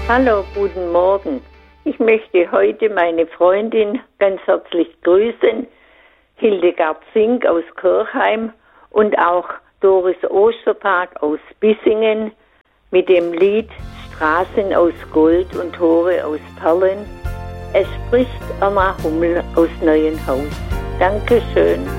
Hallo, guten Morgen. Ich möchte heute meine Freundin ganz herzlich grüßen, Hildegard Zink aus Kirchheim und auch Doris Ostertag aus Bissingen mit dem Lied Straßen aus Gold und Tore aus Perlen. Es spricht Anna Hummel aus Neuenhaus. Dankeschön.